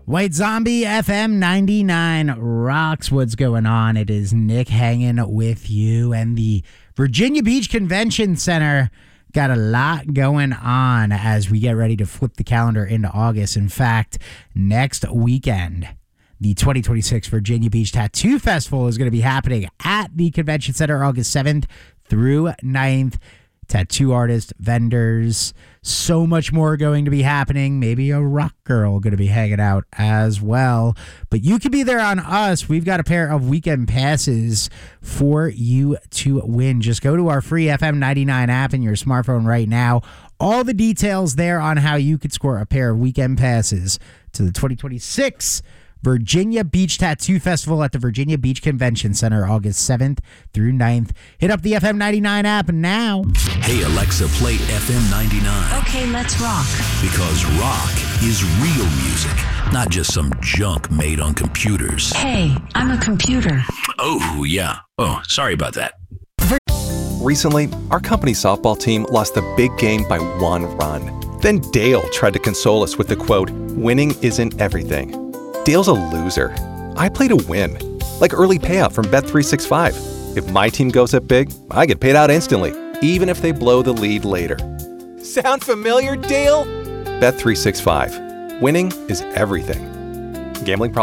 White Zombie FM 99 rocks. What's going on? It is Nick hanging with you, and the Virginia Beach Convention Center got a lot going on as we get ready to flip the calendar into August. In fact, next weekend, the 2026 Virginia Beach Tattoo Festival is going to be happening at the Convention Center August 7th through 9th. Tattoo artists, vendors, so much more going to be happening. Maybe a rock girl going to be hanging out as well. But you can be there on us. We've got a pair of weekend passes for you to win. Just go to our free FM99 app in your smartphone right now. All the details there on how you could score a pair of weekend passes to the 2026 Virginia Beach Tattoo Festival at the Virginia Beach Convention Center, August 7th through 9th. Hit up the FM99 app now. Hey, Alexa, play FM 99. Okay, let's rock. Because rock is real music, not just some junk made on computers. Hey, I'm a computer. Oh, yeah. Oh, sorry about that. Recently, our company softball team lost the big game by 1 run. Then Dale tried to console us with the quote, "Winning isn't everything." Dale's a loser. I play to win. Like early payout from Bet365. If my team goes up big, I get paid out instantly, even if they blow the lead later. Sound familiar, Dale? Bet365. Winning is everything. Gambling problem?